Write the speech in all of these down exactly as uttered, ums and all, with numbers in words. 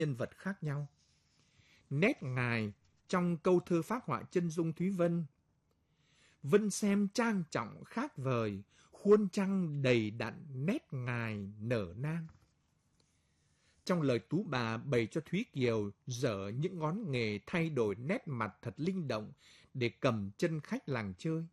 nhân vật khác nhau. Nét ngài trong câu thơ phác họa chân dung Thúy Vân: Vân xem trang trọng khác vời, khuôn trăng đầy đặn nét ngài nở nang. Trong lời Tú Bà bày cho Thúy Kiều dở những ngón nghề thay đổi nét mặt thật linh động để cầm chân khách làng chơi.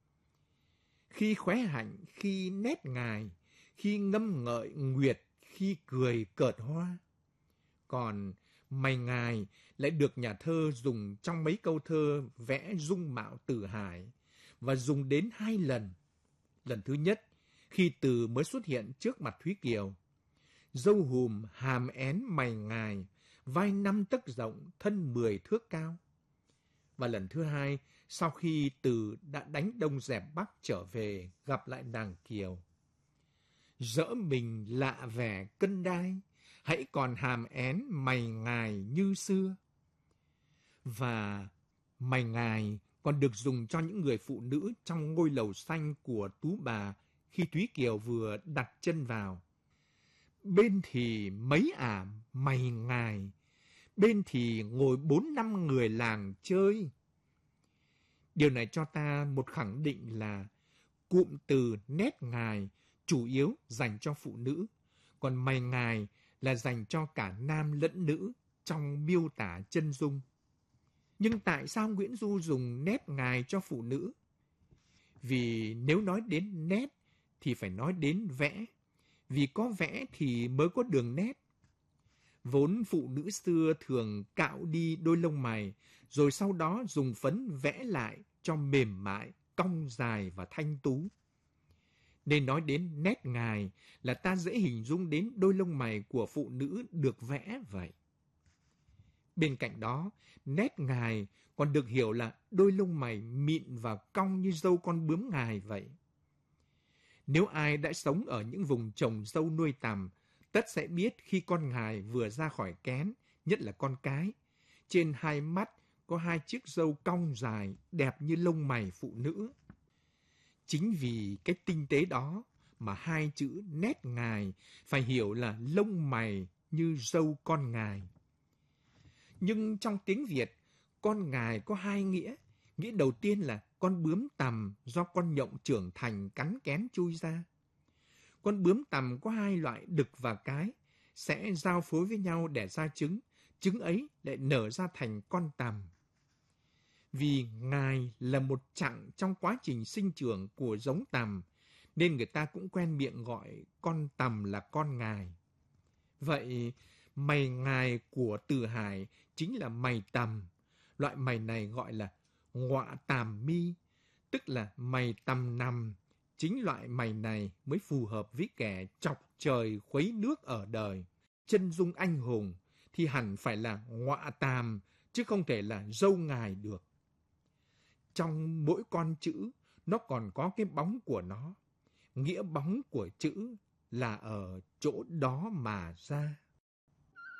Khi khóe hạnh, khi nét ngài, khi ngâm ngợi nguyệt, khi cười cợt hoa. Còn mày ngài lại được nhà thơ dùng trong mấy câu thơ vẽ dung mạo Từ Hải, và dùng đến hai lần. Lần thứ nhất, khi Từ mới xuất hiện trước mặt Thúy Kiều: Dâu hùm hàm én mày ngài, vai năm tấc rộng, thân mười thước cao. Và lần thứ hai, sau khi Từ đã đánh Đông dẹp Bắc trở về gặp lại nàng Kiều: Dỡ mình lạ vẻ cân đai, hãy còn hàm én mày ngài như xưa. Và mày ngài còn được dùng cho những người phụ nữ trong ngôi lầu xanh của Tú Bà khi Thúy Kiều vừa đặt chân vào. Bên thì mấy ả mày ngài, bên thì ngồi bốn năm người làng chơi. Điều này cho ta một khẳng định là cụm từ nét ngài chủ yếu dành cho phụ nữ, còn mày ngài là dành cho cả nam lẫn nữ trong miêu tả chân dung. Nhưng tại sao Nguyễn Du dùng nét ngài cho phụ nữ? Vì nếu nói đến nét thì phải nói đến vẽ, vì có vẽ thì mới có đường nét. Vốn phụ nữ xưa thường cạo đi đôi lông mày, rồi sau đó dùng phấn vẽ lại cho mềm mại, cong dài và thanh tú. Nên nói đến nét ngài là ta dễ hình dung đến đôi lông mày của phụ nữ được vẽ vậy. Bên cạnh đó, nét ngài còn được hiểu là đôi lông mày mịn và cong như râu con bướm ngài vậy. Nếu ai đã sống ở những vùng trồng dâu nuôi tằm, tất sẽ biết khi con ngài vừa ra khỏi kén, nhất là con cái, trên hai mắt có hai chiếc râu cong dài, đẹp như lông mày phụ nữ. Chính vì cái tinh tế đó mà hai chữ nét ngài phải hiểu là lông mày như râu con ngài. Nhưng trong tiếng Việt, con ngài có hai nghĩa. Nghĩa đầu tiên là con bướm tằm do con nhộng trưởng thành cắn kén chui ra. Con bướm tằm có hai loại, đực và cái, sẽ giao phối với nhau để ra trứng. Trứng ấy lại nở ra thành con tằm. Vì ngài là một chặng trong quá trình sinh trưởng của giống tằm, nên người ta cũng quen miệng gọi con tằm là con ngài. Vậy, mày ngài của Từ Hải chính là mày tằm. Loại mày này gọi là ngọa tàm mi, tức là mày tằm nằm. Chính loại mày này mới phù hợp với kẻ chọc trời khuấy nước ở đời. Chân dung anh hùng thì hẳn phải là ngọa tàm, chứ không thể là râu ngài được. Trong mỗi con chữ, nó còn có cái bóng của nó. Nghĩa bóng của chữ là ở chỗ đó mà ra.